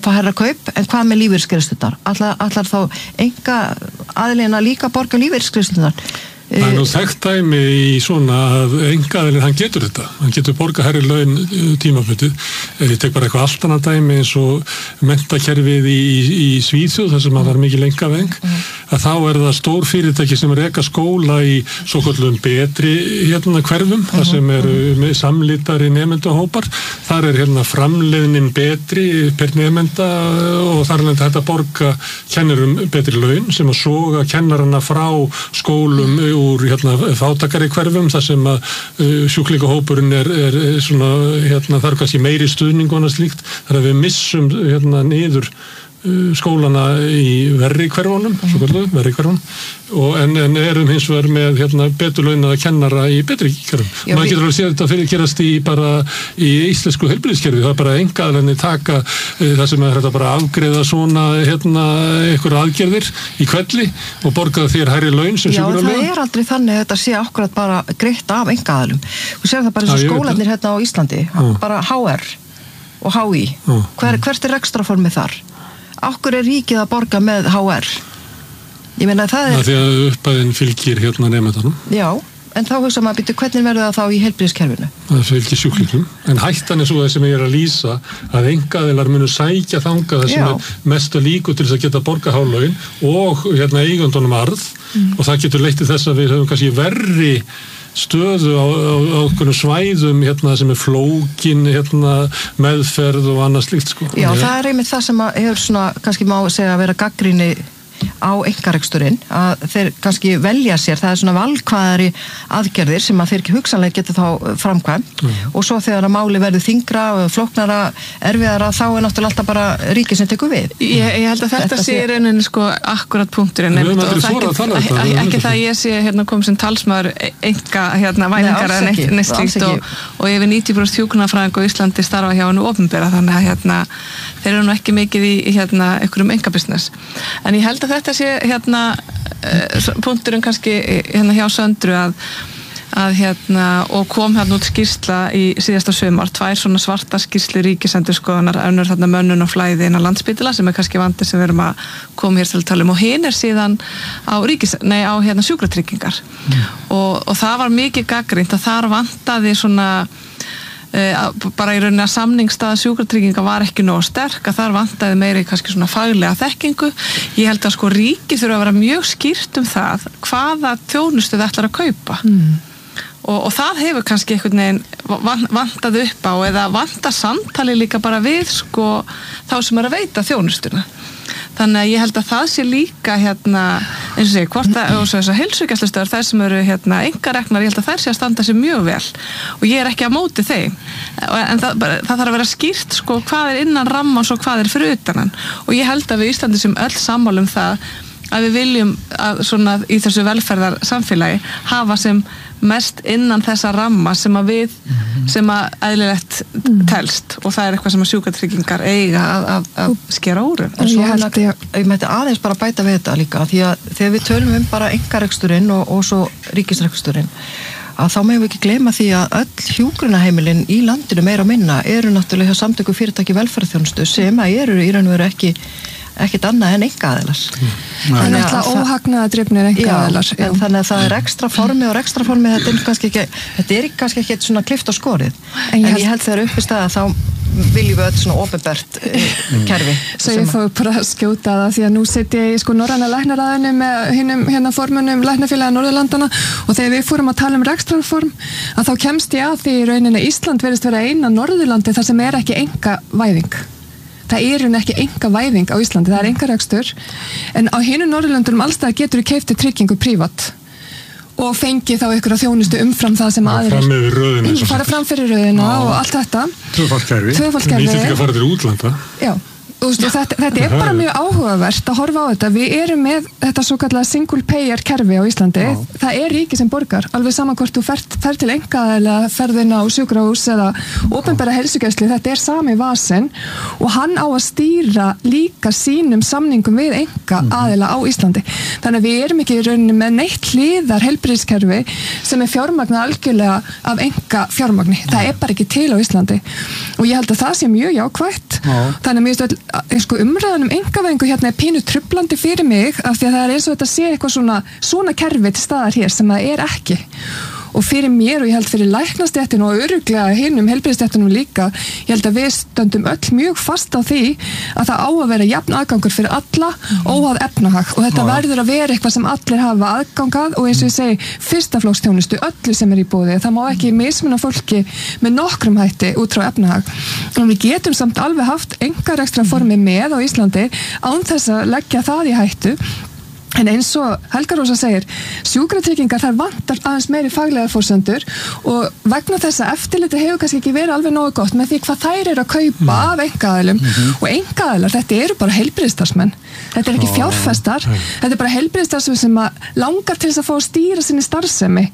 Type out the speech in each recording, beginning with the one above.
fá hærra kaup, en hvað með lífeyrisgreiðslurnar? Allar þá enga aðilina líka borga lífeyrisgreiðslurnar? Það er nú þekkt dæmi í svona að einkaaðilinn, hann getur þetta. Hann getur borgað hærri laun tímabundið. Ég tek bara eitthvað allt annað dæmi eins og menntakerfið í Svíþjóð, þar sem það er mikil einkavæðing, að þá er það stór fyrirtæki sem reka skóla í svokölluðum betri hverfum, þar sem eru með samlítari nemendahópar. Þar er framleiðnin betri per nemenda og þar er þetta borga kennurum betri laun sem að soga kennarana frá skólum úr fátakari hverfum þar sem að sjúklingahópurinn er svona, það er kannski meiri stuðning og annað slíkt, þar að við missum niður skólana í verri hverfunum, verri hverfunum, en erum hins vegar með betur launaða kennara í betri hverfum. Maður getur alveg séð þetta fyrir gerast bara í íslensku heilbrigðiskerfi, það er bara einkaaðilarnir taka það sem er þetta bara afgreiða svona einhverja aðgerðir í kvelli og borga þér hærri laun sem sjúkralaun. Já, það er aldrei þannig að þetta sé akkurat bara greitt af einkaaðilum. Þú sér það bara eins og skólarnir á Íslandi, bara HR og HÍ. Hvert er rekstrarformið þar? Akkur er ríkið að borga með HR? Ég meina það er... Því að uppæðin fylgir nemendanum. Já, en þá hugsa maður býtu hvernig verður það þá í heilbrigðiskerfinu? Það fylgir sjúklingum. En hættan er svo það sem ég er að lýsa að einkaaðilar munu sækja þangað það sem er mestu líku til þess að geta borga hálaun og eigandunum arð og það getur leitt til þess að við höfum kannski verri stöðu á okkur svæðum sem er flókin meðferð og annað slíkt sko. Já, það er einmitt það sem hefur svona kannski má segja að vera gagnrýni á einkareksturinn, að þeir kannski velja sér, það er svona valkvæðari aðgerðir sem að þeir ekki hugsanlega geta þá framkvæmt og svo þegar að máli verður þyngra, flóknara, erfiðara, þá er náttúrulega alltaf bara ríkið sem tekur við. Ég held að þetta sé rauninni sko akkurat punkturinn og ekki það ég sé komið sem talsmaður enga væningar eða neitt slíkt og yfir 90% hjúkrunarfræðinga á Íslandi starfa hjá hinu opinbera, þannig að þeir eru nú ekki mikið í einhverjum engabusiness. En ég held að þetta sé punkturinn kannski hjá Söndru að og kom út skýrsla í síðasta sumar, 2 svona svarta skýrslu ríkisendurskoðunar, önnur mönnun og flæði innan Landspítala sem er kannski vandi sem við erum að koma hér til að tala um og hinn er síðan á sjúkratryggingar og það var mikið gagnrýnt að þar vantaði svona bara í rauninni að samningsstaða sjúkratrygginga var ekki nógu sterk, að þar vantaði meiri kannski svona faglega þekkingu. Ég held að sko ríkið þurfa að vera mjög skýrt um það hvaða þjónustu þið ætlar að kaupa og það hefur kannski einhvern veginn vantað upp á eða vantað samtali líka bara við sko þá sem er að veita þjónustuna. Þannig að ég held að það sé líka eins og segi, hvort að þessar heilsugæslustöðvar, þær sem eru einkareknar, ég held að þær sé að standa sig mjög vel og ég er ekki á móti þeim en það þarf að vera skýrt sko hvað er innan rammans og hvað er fyrir utan hann og ég held að við Íslandi sem öll sammála um það að við viljum að svona í þessu velferðar samfélagi hafa sem mest innan þessa ramma sem að við sem að eðlilegt telst og það er eitthvað sem að sjúkratryggingar eiga að skera úr. En svo ég mætti aðeins bara bæta við þetta líka því að þegar við tölum bara einkareksturinn og svo ríkisreksturinn að þá megum við ekki gleyma því að öll hjúkrunarheimilin í landinu meira og minna eru náttúrulega hjá samtöku fyrirtæki velferðarþjónustu sem að eru í raun og veru ekkit annað en einkaaðilar. Það er alltaf óhagnaðardrifnir einkaaðilar. Þannig að það er ekstra formi og ekstra formi, þetta er kannski ekki svona klift og skorið. En ég held þegar upp í staða þá viljum við öll svona opinbert kerfi. Svo ég fór bara að skjóta það því að nú set ég í sko norræna læknaráðinu með hinum formunum læknafélaga Norðurlandana og þegar við fórum að tala um rekstrarform að þá kemst ég að því í rauninni Ísland verðist vera eina Norðurlandi þar sem er ekki engavæðing. Það er ekki engavæðing á Íslandi, það er engarekstur en á hinum Norðurlöndunum allstað getur þú keypt trygging prívat og fengi þá ykkur að þjónustu umfram það sem aðrir fara fram fyrir röðina og allt þetta tvöfaldskerfi nýtt ekki að fara til útlanda já og þetta er bara mjög áhugavert að horfa á þetta. Við erum með þetta svo kallega single payer kerfi á Íslandi. Það er ríki sem borgar, alveg sama hvort þú fer til eða ferðina á sjúkrahús eða opinbera heilsugæslu, þetta er sami vasinn og hann á að stýra líka sínum samningum við enga aðila á Íslandi. Þannig að við erum ekki í rauninni með neitt hliðar heilbrigðiskerfi sem er fjármagnað algjörlega af enga fjármagni. Það er bara ekki til á Íslandi og ég held að það sé mjög jákvætt. Þannig að mér finnst sko umræðan einkavæðingu hérna pínu trublandi fyrir mig af því að það eins og þetta sé eitthvað svona kerfi til staðar hér sem það ekki. Og fyrir mér og ég held fyrir læknastéttinu og örugglega hinum heilbrigðisstéttunum líka, ég held að við stöndum öll mjög fast á því að það á að vera jafn aðgangur fyrir alla óháð efnahag og þetta verður að vera eitthvað sem allir hafa aðgangað og eins og ég segi fyrstaflokksþjónustu öllu sem í boði, það má ekki mismuna fólki með nokkrum hætti út frá efnahag og við getum samt alveg haft einkarekstra formi með á Íslandi án þess að leggja það í hættu. En eins og Helga Rósa segir, sjúkratryggingar þar vantar aðeins meiri faglegar forsendur og vegna þess að eftirliti hefur kannski ekki verið alveg nógu gott með því hvað þær eru að kaupa af einkaaðilum og einkaaðilar, þetta eru bara heilbrigðisstarfsmenn. Þetta er ekki fjárfestar, þetta er bara heilbrigðisstarfsmenn sem langar til þess að fá að stýra sinni starfsemi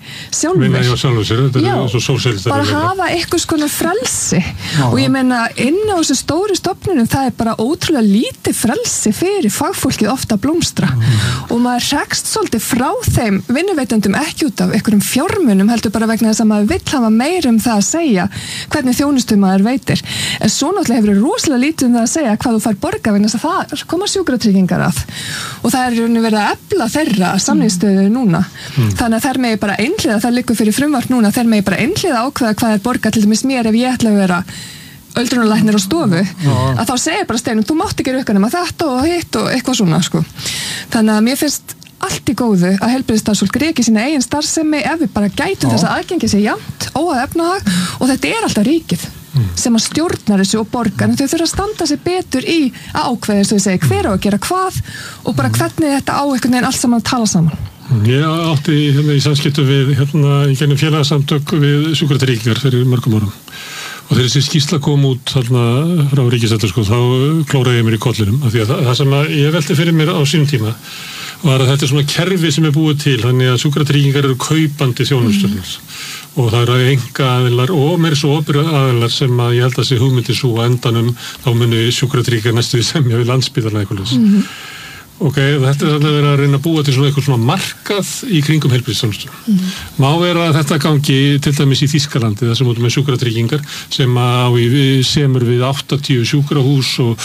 sjálfur. Já, bara hafa eitthvað skona frelsi og ég meina inn á þessu stóru stofnunum það er bara ótrúlega lítið frelsi fyrir fagfólkið ofta að blómstra og maður rekst svolítið frá þeim vinnuveitendum ekki út af einhverjum fjármunum heldur bara vegna þess að maður vill hafa meir það að segja hvernig þjónustu maður veitir en svo náttúrulega hefur rosalega lítið það að segja hvað þú fær borga vegna þess að það koma sjúkratryggingar að og það er verið að efla þeirra samningsstöðu núna þannig að þær megi bara einhliða, það liggur fyrir frumvarp núna, þær megi bara einhliða ákveða hvað er borga til dæmis mér ef ég ætla að vera öldrunarlæknir á stofu að þá segir bara Steinum, þú mátt ekki rukka nema þetta og hitt og eitthvað svona sko. Þannig að mér finnst allt í góðu að heilbrigðisstarfsfólk reki sína eigin starfsemi ef við bara gætum þess að aðgengi sér jafnt óháð efnahag og þetta er alltaf ríkið sem að stjórnar þessu og borgar en þau þurfa að standa sig betur í að ákveða eins og ég segi hver á að gera hvað og bara hvernig þetta á einhvern veginn allt saman að tala saman. Ég átti í samskiptum við í gennum félagsamtök við sjúkratryggingar fyrir mörgum árum og þegar þessi skýrsla kom út þarna frá Ríkisendurskoðun þá klóraði ég mér í kollinum af því að það sem ég velti fyrir mér á sínum tíma var að þetta er svona kerfi sem er búið til þannig að sjúkratryggingar eru kaupandi þjónustunnar og það eru einkaaðilar og meira svo opinberaðilar sem að ég held að sé hugmyndi svo á endanum þá muni sjúkratryggingar næstu semja við Landspítalann eitthvað Ok, þetta er að vera að reyna að búa til svona eitthvað svona markað í kringum heilbrigðisþjónustu. Má vera að þetta gangi til dæmis í Þýskalandi þar sem út með sjúkratryggingar sem semur við 80 sjúkrahús og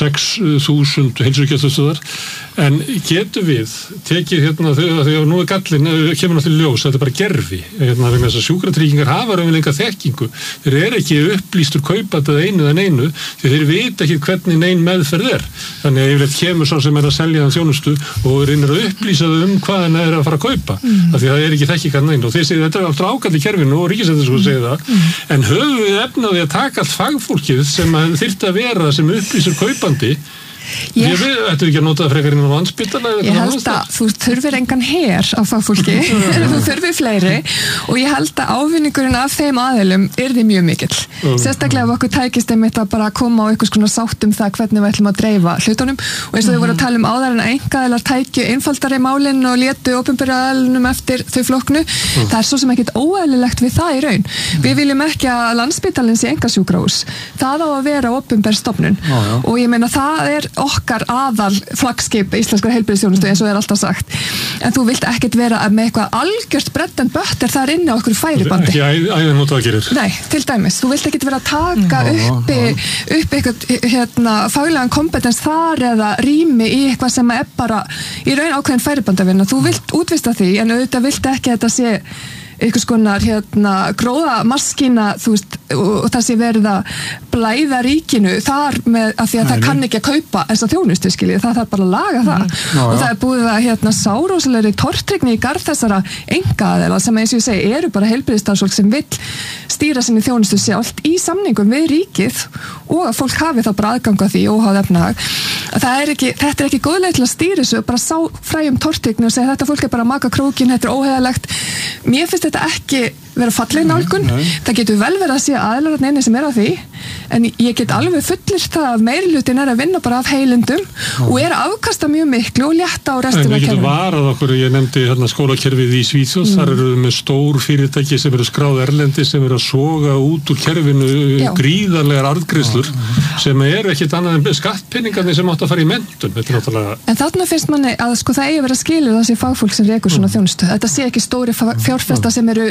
6.000 heilsugæslustöðvar en getum við tekið hérna þegar nú gallin kemur náttúrulega ljós þetta er bara gerfi vegna þess að sjúkratryggingar hafa raunverulega þekkingu þeir eru ekki upplýstur kaupandi einu en einu því þeir vita ekki hvernig nein meðferð er þannig að yfirleitt kemur sá sem er að selja þann þjónustu og reynir að upplýsa þau hvað hann er að fara að kaupa af því að það er ekki þekking hann einu og þeir segja þetta er aftur ákall í kerfinu og Ríkisendurskoðun segir það en höfum við efnaði að taka allt fagfólkið sem þyrfti að vera sem upplýsur kaupandi Ættu ekki að nota það frekar innan á Landspítalann? Ég held að þú þurfir engan her á fagfólki, þú þurfir fleiri og ég held að ávinningurinn af þeim aðilum yrði mjög mikill. Sérstaklega ef okkur tækist einmitt að bara koma á einhvers konar sátt það hvernig við ætlum að dreifa hlutunum og eins og þau voru að tala áðar en að einkaaðilar tækju einfaldari málin og létu opinberu aðilunum eftir þau flokknu. Það er svo sem ekkert óeðlilegt við það í raun. Við viljum ekki að Landspítalinn sé einkasjúkrahús. Það á að vera opinber stofnun og ég meina það er okkar aðal flaggskip íslenskar heilbrigðisþjónustu eins og er alltaf sagt en þú vilt ekkert vera með eitthvað algjört bread and butter þar inni á okkur færibandi ekki æðinóta að gerir Nei, til dæmis, þú vilt ekkert vera að taka upp eitthvað faglegan kompetens þar eða rými í eitthvað sem er bara í raun ákveðin færibandavinna þú vilt útvista því en auðvitað vilt ekki að þetta sé einhvers konar gróðamaskína þú veist og það sé verið að blæða ríkinu þar með að því að það kann ekki að kaupa þessa þjónustu skiljið, það þarf bara að laga það og það er búið að sáróslegri tortryggni í garð þessara einkaaðila sem eins og ég segi eru bara heilbrigðisstarfsfólk sem vill stýra sinni þjónustu sjálft í samningum við ríkið og að fólk hafi þá bara aðgang að því óháð efnahag þetta er ekki góðleið til að stýra þessu bara sá fræjum tortryggni og segja þetta fólk er bara að maka krókin, þetta er óheiðalegt mér finnst þetta ekki vera falleg nálgun, það getur vel verið að sé aðilar neini sem er á því en ég get alveg fullirt það að meirihlutin er að vinna bara af heilindum og er að afkasta mjög miklu og létta á restina við getum varað okkur, ég nefndi skólakerfið í Svíþjóð, þar eru með stór fyrirtæki sem eru skráð erlendi sem eru að soga út úr kerfinu gríðarlegar arðgreiðslur sem eru ekkit annað en skattpeningarnir sem átt að fara í menntun En þarna finnst manni að það eigi að vera skilur þessi fagfólk sem rekur svona þjónustu, þetta sé ekki stóri fjárfesta sem eru þriðji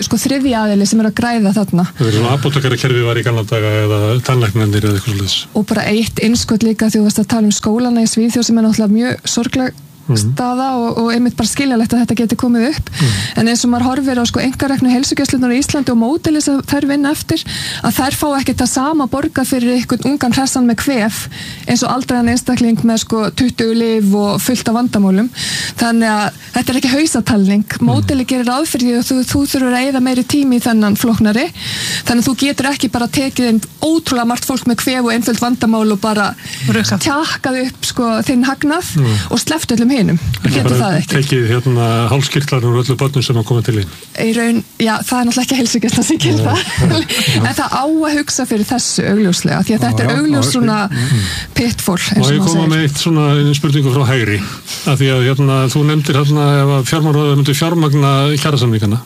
þriðji aðili sem að græða þarna. Það er svona apótekarakerfi var í gamla daga eða tannlæknarnir eða eitthvað svolítið. Og bara eitt innskot líka því þú varst að tala skólana í Svíþjóð sem náttúrulega mjög sorgleg staða og einmitt bara skiljalegt að þetta geti komið upp en eins og maður horfir á einkareknu heilsugæslurnar í Íslandi og módelis að þær vinna eftir að þær fá ekki það sama borga fyrir einhvern ungan hressan með kvef eins og aldraðan einstakling með 20 lyf og fullt af vandamálum þannig að þetta er ekki hausatalning módeli gerir ráð fyrir því og þú þurfur að eyða meiri tími í þennan flóknari þannig að þú getur ekki bara tekið inn ótrúlega margt fólk með kvef og einföld vandamál og bara tjakkað upp þinn hagnað og sleppt öllum hinum. Getur það ekki. Tekið hálskirtlar úr öllu börnum sem að koma til inn. Í raun, já, það er náttúrulega ekki heilsugæslan sem gerir það. En það á að hugsa fyrir þessu augljóslega, því að þetta er augljós svona pitfall, eins og maður segir. Og ég koma með eitt svona spurningu frá hægri, að því að þú nefndir ef að fjármálaráðherra myndi fjármagna kjarasamningana.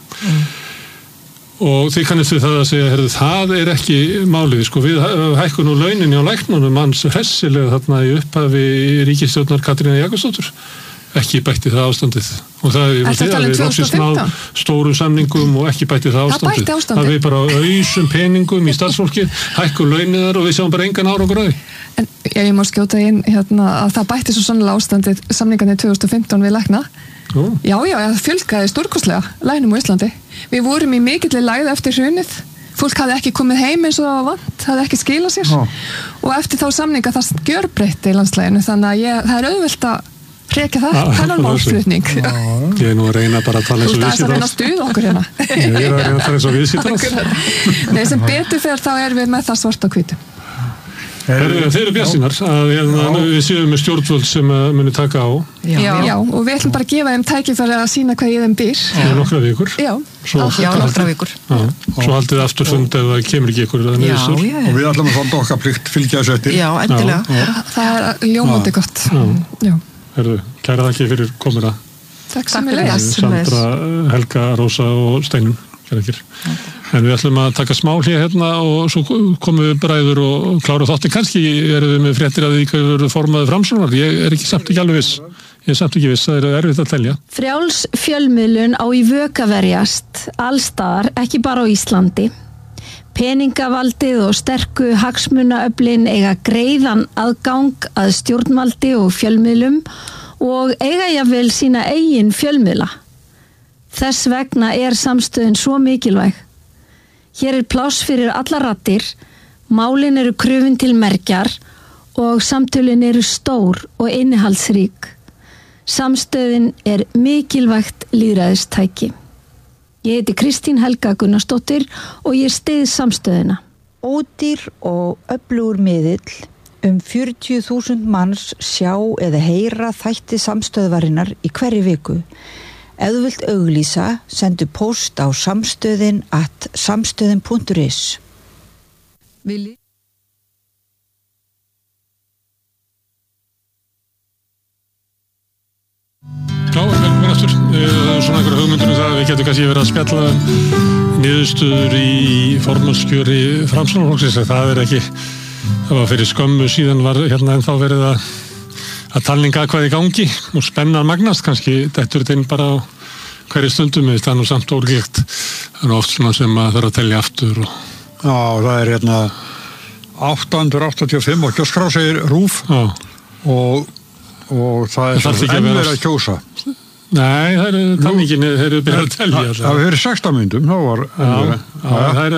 Og þið kannist við það að segja, það er ekki málið, við hækkun og launin á læknunum hans hressilega þarna í upphafi ríkisstjórnar Katrínar Jakobsdóttur, ekki bætti það ástandið. Og það er loksins náð stóru samningum og ekki bætti það ástandið. Það við bara auðsum peningum í starfsfólki, hækkun launiðar og við sjáum bara engan árangur á því. En ég má skjóta inn að það bætti svo sannlega ástandið samningarnir 2015 við lækna. Já, það fjölgaði stórkostlega læknum á Íslandi. Við vorum í mikilli lægð eftir hrunið. Fólk hafði ekki komið heim eins og það var vant, hafði ekki skilað sér. Og eftir þá samninga það gjörbreytti í landslæginu, þannig að það er auðvelt að hrekja þennan málflutning. Ég er nú að reyna bara að tala eins og viðskiptaráð. Þú ert að reyna að stuða okkur hérna. Ég er að reyna að tala eins og viðskiptaráð. Nei, sem betur fer þá erum við með það svart á hvítu. Þeir eru bjartsýnar að við séum með stjórnvöld sem muni taka á. Já, og við ætlum bara að gefa þeim tækifæri að sína hvað í þeim býr. Nokkra vikur. Já, nokkra vikur. Svo haldið aftur fund ef það kemur ekki ykkur niðurstöður. Og við ætlum að fólta okkar plikt fylgja þessu eftir. Já, endilega. Það er ljómandi gott. Kæra þakki fyrir komuna. Takk sem við leiðast. Sandra, Helga, Rósa og Steinun. En við ætlum að taka smá hérna og svo komum við bræður og klára þáttinn. Kannski erum við með fréttir að því hvað við formaði Framsóknar. Ég er samt ekki alveg viss. Það er erfitt að telja. Frjáls fjölmiðlun á í vök að verjast allstaðar, ekki bara á Íslandi. Peningavaldið og sterku hagsmunaöflin eiga greiðan aðgang að stjórnvaldi og fjölmiðlum og eiga jafnvel sína eigin fjölmiðla. Þess vegna er samstöðin svo mikilvæg. Hér er pláss fyrir alla raddir, málin eru krufin til mergjar og samtölin eru stór og innihaldsrík. Samstöðin er mikilvægt lýðræðistæki. Ég heiti Kristín Helga Gunnarsdóttir og ég styð samstöðina. Ódýr og öflugur miðill 40.000 manns sjá eða heyra þætti samstöðvarinnar í hverri viku. Ef þú vilt auglýsa, sendu post á samstöðin@samstöðin.is. Já, velkomin aftur. Svona einhverja hugmyndir það að við getum kannski verið að spjalla niðurstöður í formannskjöri Framsóknarflokksins. Það var fyrir skömmu síðan var ennþá verið að talninga hvað í gangi og spennan magnast kannski dettur þetta inn bara á hverju stundum það er nú samt ógíkt það er oft svona sem að það er að telja aftur Já, það er 885 og kjörskrá segir RÚV og það er enn verið að kjósa Nei, það er talningin þeir eru byrjað að telja Það hefur 16 myndum það er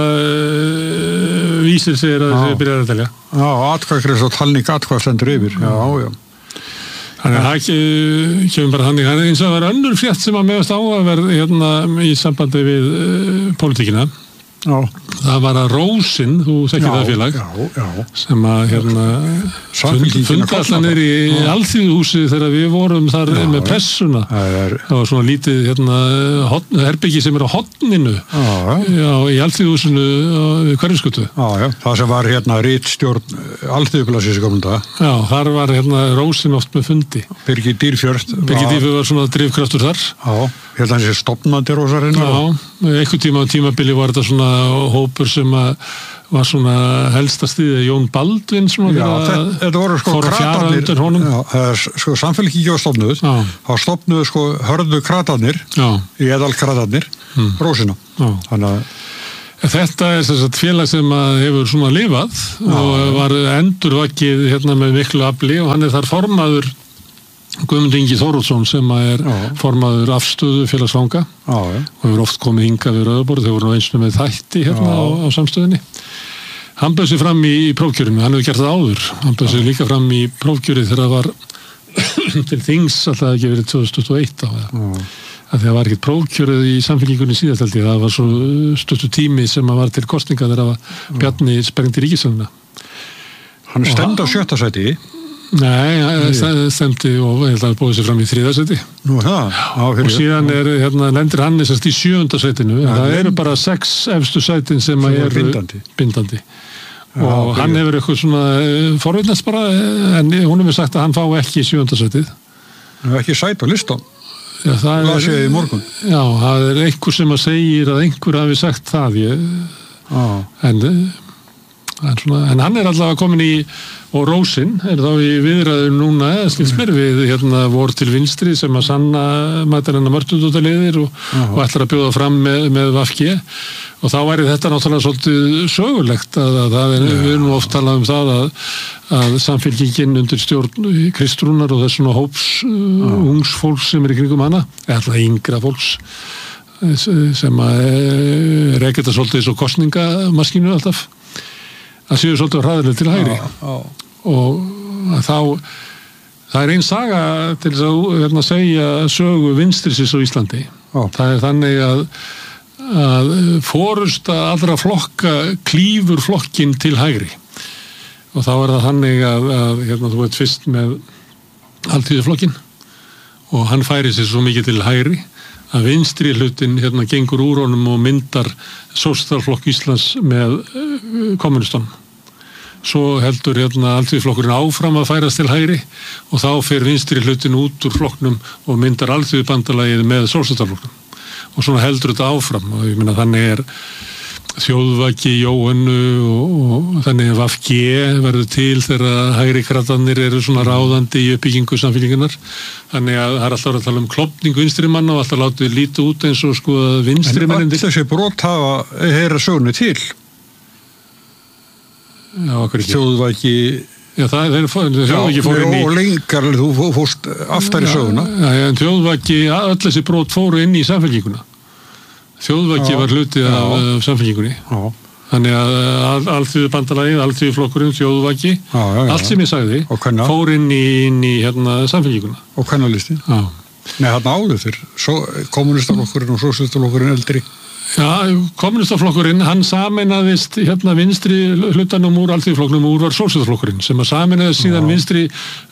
vísir segir að þeir eru byrjað að telja Já, atkvæðgreiðsla og talning atkvæðstendur yfir Já Þannig að það kemur bara þannig eins og það var önnur frétt sem að meðast á að verða í sambandi við pólitíkina Já. Það var að Rósin, þú þekkir það félag sem að funda alltaf niður í Alþýðuhúsi þegar við vorum þar með pressuna það var svona lítið herbyggi sem er á horninu í Alþýðuhúsinu við Hverfisgötu það sem var ritstjórn Alþýðublaðsins í gamla daga þar var Rósin oft með fundi Birgir Dýrfjörð var svona drifkraftur þar Hérna þessi stofnandi Rósarinn einhvern tímabili var þetta svona hópur sem var svona helsta stiðið Jón Baldvin sem þetta voru sko kratarnir sko Samfylkingin var stofnuð þá stofnuðu sko hörðu kratarnir í eðalkratarnir Rósina þannig að þetta þess að félag sem hefur svona lifað og var endurvakið hérna með miklu afli og hann þar formaður Guðmund Ingi Þórótsson sem formaður afstöðu félagsfanga og hefur oft komið hingað við Rauðaborð, þeir voru nú eins og með þætti hérna á samstöðinni. Hann bauð sig fram í prófkjörinu, hann hefur gert það áður, hann bauð sig líka fram í prófkjörið þegar það var til þings alltaf ekki verið 2021 að það var ekkert prófkjörið í Samfylkingunni síðast held ég, það var svo stuttur tími sem var til kosninga þegar Bjarni sprengdi ríkisstjórnina. Hann stemdi á 7. sæti. Nei, stemdi og ég held að búið sér fram í 3. sæti. Nú það? Og síðan lendir hann í 7. sætinu, en það eru bara 6 efstu sætin sem eru bindandi. Og hann hefur eitthvað svona forvitnast bara, en hún hefur sagt að hann fá ekki 7. sætið. Hann hefur ekki sæt á listan. Já, það í morgun. Já, það einhver sem segir að einhver hafi sagt það. En hann alltaf komin í, og Rósin þá í viðræður núna, skilst mér við vor til vinstri sem að Sanna Magdalena Mörtudóttir og ætlar að bjóða fram með VFG og þá væri þetta náttúrulega svolítið sögulegt að við erum oft talað það að Samfylkingin undir stjórn Kristrúnar og þessuna hóps ungs fólks sem í kringum hana, alltaf yngra fólks sem ekkert svolítið svo kosningamaskínu alltaf að séu svolítið hraðilega til hægri og þá það einn saga til þess að segja sögu vinstrisins á Íslandi það þannig að forusta allra flokka klífur flokkin til hægri og þá það þannig að þú ert fyrst með Alþýðuflokkin og hann færi sér svo mikið til hægri að vinstri hlutin gengur úr honum og myndar Sósíalistaflokk Íslands með kommunistunum. Svo heldur Alþýðuflokkurinn áfram að færast til hægri og þá fer vinstri hlutin út úr flokknum og myndar Alþýðubandalagið með Sósíalistaflokknum. Og svona heldur þetta áfram og ég meina þannig þjóðvaki Jóhannu og þannig VFG verður til þegar hægri kratarnir eru svona ráðandi í uppbyggingu Samfylkingarinnar. Þannig að það alltaf að tala klofningu vinstrimanna og alltaf látið lítið út eins og sko að vinstrimennin. En þessi brot heyra sögnu til. Já, okkur ekki. Þjóðvaki. Já, þjóðvaki fór inn í. Og lengar, þú fórst aftar í söguna. Já, en þjóðvaki, öll þessi brot fóru inn í Samfylkinguna. Þjóðvaki var hluti af Samfylkingunni. Þannig að Alþýðubandalagið, Alþýðuflokkurinn, Þjóðvaki, allt sem ég sagði, fór inn í Samfylkinguna. Og kvennalistin? Já. Nei, áður fyrr, kommunistaflokkurinn og sósíalistaflokkurinn eldri. Já, kommunistaflokkurinn, hann sameinaðist vinstri hlutanum úr Alþýðuflokknum úr var Sósíalistaflokkurinn sem að sameinaðist síðan vinstri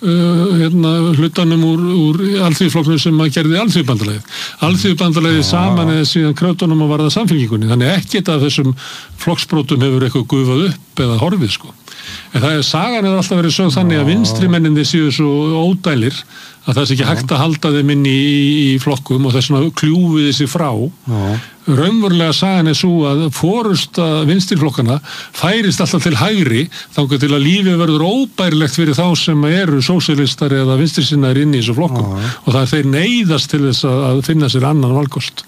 hlutanum úr Alþýðuflokknum sem að gerði Alþýðubandalagið. Alþýðubandalagið sameinaðist síðan krötunum og varða Samfylkingunni. Þannig ekkert af þessum flokksbrotum hefur eitthvað gufað upp eða horfið sko. En sagan hefur alltaf verið sögð þannig að vinstrimenninni séu svo ódælir að það sé ekki hægt að halda þeim inn í flokkum og þess vegna kljúfið þessi frá. Raunverulega sagan svo að forusta vinstriflokkana færist alltaf til hægri þangað til að lífið verður óbærilegt fyrir þá sem eru sósíalistar eða vinstrisinnar inn í þessu flokkum og það þeir neyðast til þess að finna sér annan valkost.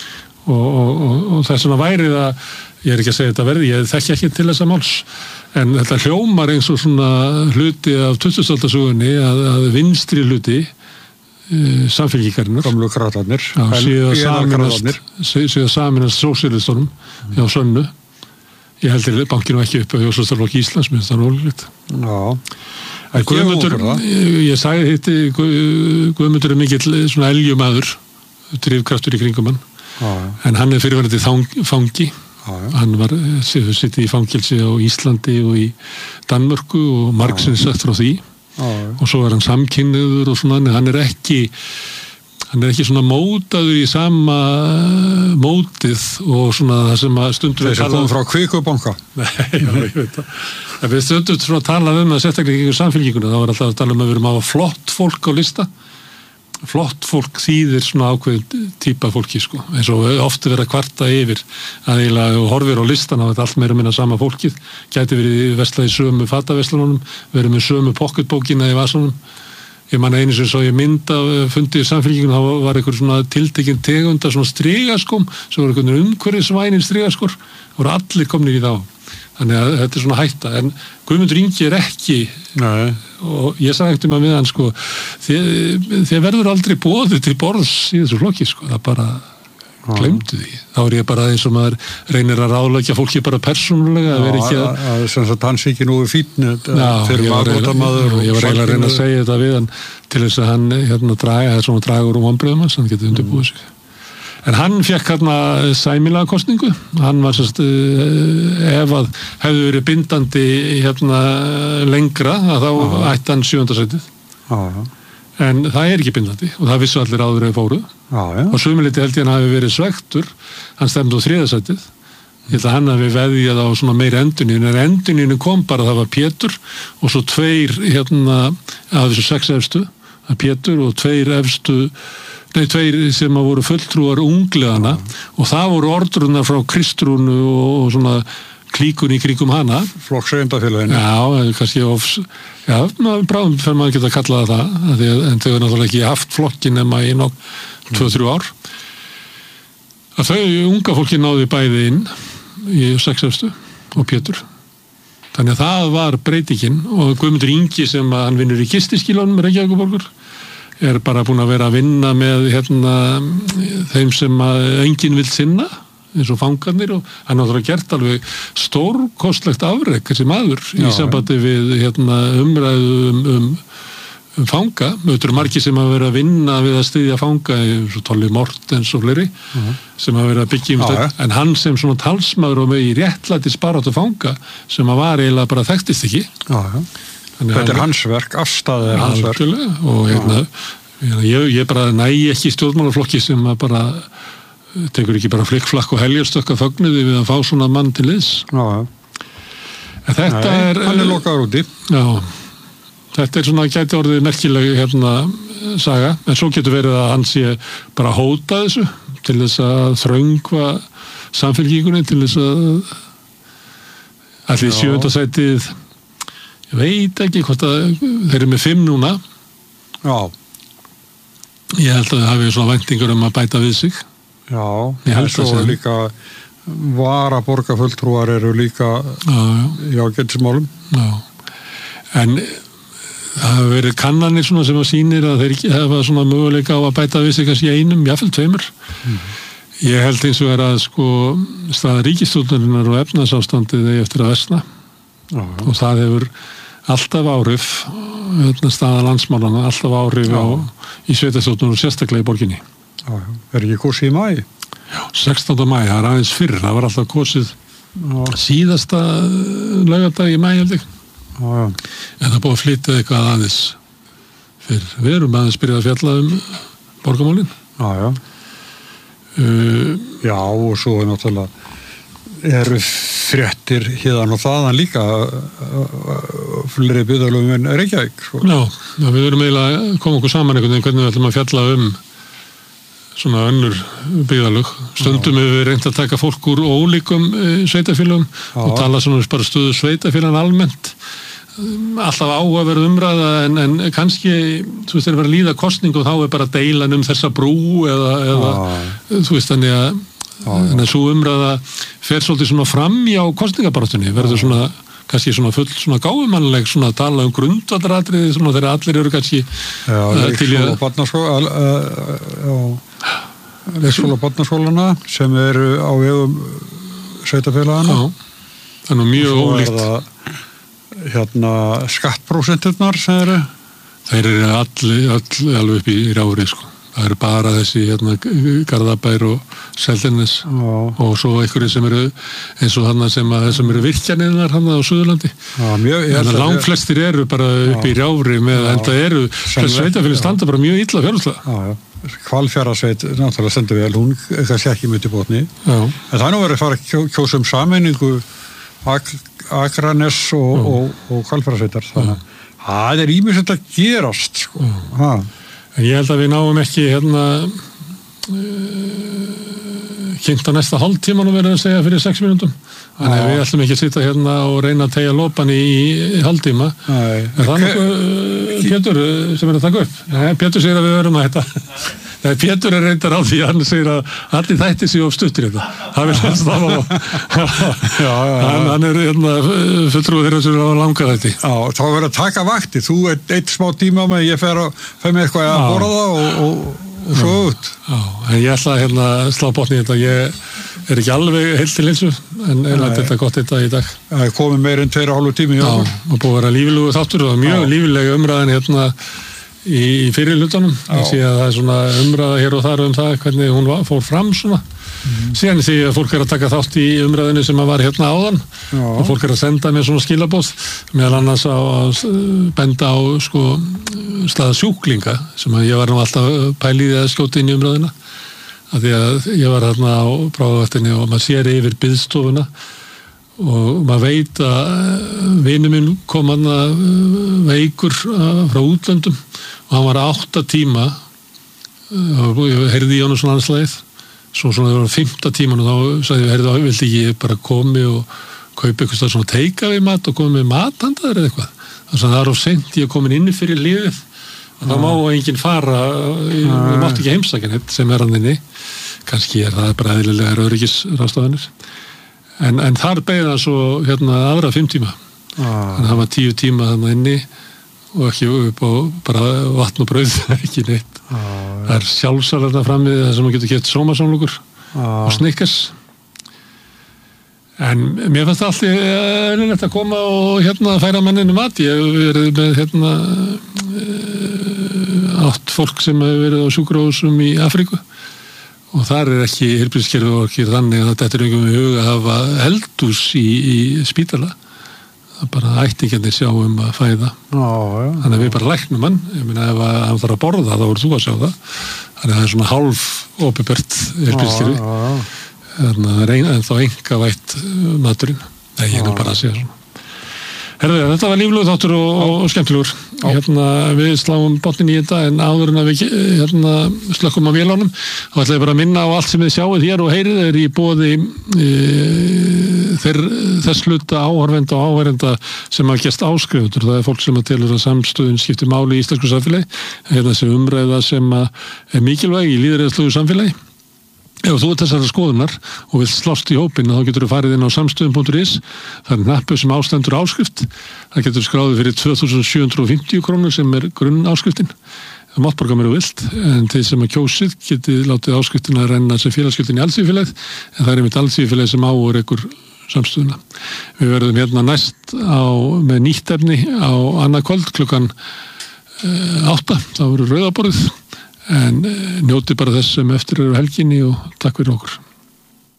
Og þess vegna væri það, ég ekki að segja þetta verði, ég þekki ekki til þessa máls, en þetta hljómar eins og svona hluti af 20. aldasögunni að vinstri hluti Samfylkingarinnar gamlu kratarnir síðan saminast sósíalistunum hjá Sönnu. Ég held til bankinu ekki upp á Sósíalistaflokki Íslands, mér finnst það rólegt. En Guðmundur, ég sagði hitti, Guðmundur mikill svona eljumaður, drifkraftur í kringum hann, en hann fyrirverandi fangi. Hann var sittið í fangilsi á Íslandi og í Danmörku og margsins sagt frá því og svo hann samkynniður og svona, en hann ekki svona mótaður í sama mótið og svona það sem að stundum við tala frá Kvikubanka. Nei, já, ég veit það. En við stundum svona tala að sérstaklega í Samfylkinguna, þá var alltaf að tala að við erum að hafa flott fólk á lista flott fólk þýðir svona ákveðin típa fólki sko, eins og ofta verið að kvarta yfir að eiginlega horfir á listan á þetta allt meira minna sama fólkið, gæti verið verslað í sömu fataverslunum, verið með sömu pocketbókina í vasanum. Ég man einu sem svo ég mynda fundið í Samfylkingunum, þá var einhver svona tiltekinn tegunda svona strigaskóm, sem voru einhvern umhverfisvænir strigaskor, voru allir komnir í þá. Þannig að þetta er svona hætta, en Guðmundur Ingi er ekki, og ég sagði ekkert við hann sko, þið verður aldrei boðið til borðs í þessu flokki sko, það bara glemdu því. Þá er ég bara eins og maður reynir að ráðleggja fólki bara persónulega að vera ekki að... sem sagt hans ekki nú fínn fyrir maður. Ég var eiginlega að reyna að segja þetta við hann til þess að hann dragur vonbrigðum hans, hann getur undirbúið sig. En hann fekk sæmilega kosningu, hann var sérst, ef að hefði verið bindandi lengra, að þá ætti hann 7. sætið. En það er ekki bindandi og það vissu allir áður eða fóru. Og sumiliti held ég hann hafi verið svektur, hann stemdi á 3. sætið. Ég held að hann hafi veðjað á svona meiri endurnýjun, en endurnýjun kom bara, það var Pétur og svo 2 af þessu 6 efstu, Pétur og 2 efstu, 2 sem að voru fulltrúar ungliðana og það voru orðrunar frá Kristrúnu og svona klíkun í kringum hana. Flokkseigendafélaginu. Já, kannski bráðum fyrir maður geta að kalla það, en þau hefur náttúrulega ekki haft flokkin nema í 2-3 ár. Að þau unga fólki náði bæði inn í 6 efstu og Pétur. Þannig að það var breytingin og Guðmundur Ingi sem að hann vinnur í Kistiskílunum Reykjavíkurborgar er bara búin að vera að vinna með þeim sem enginn vill sinna, eins og fangarnir og hann har gert alveg stórkostlegt afrek þessi maður í sambandi við umræðu fanga. Mötur margir sem hafa verið að vinna við að styðja fanga, eins og Tolli Mortens og fleiri sem hafa verið að byggja þetta, en hann sem svona talsmaður og með í réttlætis baráttu fanga sem að var eiginlega bara þekktist ekki. Þetta er hans verk, afstæðið er hans verk. Og ég bara næ ekki stjórnmálaflokki sem að bara tekur ekki bara flikkflakk og heljarstökka fögnuði við að fá svona mann til liðs. Þetta er... Hann er lokaður úti. Já, þetta er svona gæti orðið merkileg saga, en svo getur verið að hann sé bara hóta þessu til þess að þröngva Samfylkingunni, til þess að allir 7. sætið ég veit ekki hvort að þeir eru með 5 núna. Ég held að það hafi svona væntingar að bæta við sig. En svo líka varaborgarfulltrúar eru líka í ágætismálum. En það hafa verið kannanir svona sem að sýnir að þeir hafa svona möguleika á að bæta við sig kannski 1, jafnvel 2. Ég held eins og að sko staða ríkisstjórnarinnar og efnahagsástandið eigi eftir að versna og það hefur alltaf áhrif staða landsmálana, alltaf áhrif í sveitarstjórnum og sérstaklega í borginni. Er ekki kosið í maí? Já, 16. maí, það er aðeins fyrr, það var alltaf kosið síðasta laugardag í maí held ég. En það búið að flytja eitthvað aðeins fyrr. Við erum aðeins byrjað að fjalla borgarmálin. Já, og svo er náttúrulega eru fréttir hérna og þaðan líka fleiri byggðarlögum en Reykjavík. Já, við erum eiginlega að koma okkur saman einhvern veginn hvernig við ætlum að fjalla svona önnur byggðarlög. Stundum hefur við reynt að taka fólk úr ólíkum sveitarfélögum og tala svona bara stöðu sveitarfélaganna almennt. Alltaf áhugaverð umræða en kannski, þú veist, þeir vera að líða kosning og þá er bara deilan þessa brú eða þú veist, þannig að svo umræða fer svolítið svona fram á kosningabaráttunni, verður svona kannski svona full svona gáfumannleg svona að tala grundvallaratriði svona þegar allir eru kannski leikskóla og barnaskólana sem eru á vegum sveitafélagana. Þannig mjög ólíkt. Skattprósenturnar sem eru? Þeir eru alveg upp í rári sko. Það eru bara þessi Garðabær og Seltjarnarnes og svo einhverju sem eru eins og þarna sem eru virkjanirnar þarna á Suðurlandi. En langflestir eru bara upp í rári með en það eru sveitafélagin standa bara mjög illa fjárhagslega. Hvalfjarðarsveit náttúrulega stendur vel, hún kannski ekki mjög til botni. En það er nú verið að fara að kjósa sameiningu Akranes og Hvalfjarðarsveitar. Þannig að það er ýmislegt að gerast sko. En ég held að við náum ekki kynnt á næsta hálftímanum verið að segja fyrir 6 mínútum. Þannig að við ætlum ekki að sitja og reyna að tegja lopan í hálftíma. Er það nokkuð Pétur sem að taka upp? Nei, Pétur segir að við verum að þetta. Nei, Pétur reyndar á því að hann segir að allir þætti séu of stuttir þetta. Það vil helst það hann fulltrúið þeirra sem er langa þætti. Já, þá verður að taka vakti. Þú eitt smá tíma með ég fer með eitthvað að borða og svo út. Já, en ég ætla að slá botni í þetta. Ég er ekki alveg heilt til hinsu, en þetta gott þetta í dag. Það er komið meir en 2,5 tími. Já, og búið að vera lífilegu þáttur og mjög lífilega umræðin í fyrir hlutunum. Ég sé að það er svona umræða hér og þar það, hvernig hún fór fram svona. Síðan því að fólk er að taka þátt í umræðinu sem var áðan og fólk er að senda mér svona skilabóð meðal annars að benda á staða sjúklinga sem að ég var alltaf pælið að skjóta inn í umræðina af því að ég var þarna á bráðavaktinni og maður sér yfir biðstofuna og maður veit að vinur minn kom veikur frá útlöndum og hann var 8 tíma og ég heyrði í honum svona anslagið svo svona það var 5. tíman og þá sagði ég, heyrðu, vildi ég bara komi og kaupa eitthvað svona take-away mat og komi með mathandar eða eitthvað. Þannig að það er of seint ég komin inni fyrir liðið og þá má enginn fara, ég mátti ekki heimsækja neitt sem hann inni. Kannski það bara eðlilegar öryggisráðstafanir. En þar beið það svo aðra 5 tíma. Þannig að það var 10 tíma þarna inni og ekki upp á bara vatn og brauð, ekki neitt. Það er sjálfsælda framið það sem maður getur keypt sómasamlokur og Snickers. En mér fannst það alltaf eðlilegt að koma og færa menninu mat. Ég hef verið með 8 fólk sem hefur verið á sjúkrahúsum í Afríku og þar er ekki heilbrigðiskerfið og ekki þannig að þetta er einhverjum í huga að hafa eldhús í spítala. Bara ættingjarnir sjá að fæða. Þannig að við bara læknum hann. Ég meina ef hann þarf að borða þá voru þú að sjá það. Þannig að það er svona hálf opinbert heilbrigðiskerfi. Þannig að það er ennþá engavætt maturinn. Nei, ég nú bara að segja svona. Herðu, þetta var líflegur þáttur og skemmtilegur. Við sláum botnin í þetta en áður en að við slökkum á vélunum. Þá ætla ég bara að minna á allt sem þið sjáið hér og heyrið er í boði þess hluta áhorfenda og áhorfenda sem hafa gerst áskrifundur. Það er fólk sem telur að samstöðun skiptir máli í íslensku samfélagi. Þessi umræða sem er mikilvæg í lýðræðislegu samfélagi. Ef þú þessara skoðunar og vilt slást í hópinn þá getur þú farið inn á samstöðun.is. Það er hnappu sem ástendur áskrift. Það getur skráðið fyrir 2.750 krónur sem er grunn áskriftin. Það mátt borga mér vilt en þeir sem að kjósið getið látið áskriftina að renna sem félagsgjöldin í alþýðufélagið en það er einmitt alþýðufélagið sem áur samstöðuna. Við verðum næst með nýtt efni á annað kvöld klukkan 8. Það voru rauðaborðið. En njóti bara þess sem eftir eru helginni og takk fyrir okkur.